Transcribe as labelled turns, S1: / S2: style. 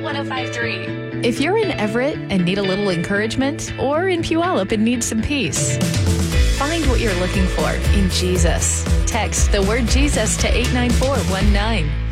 S1: 105.3.
S2: If you're in Everett and need a little encouragement, or in Puyallup and need some peace, find what you're looking for in Jesus. Text the word Jesus to 89419.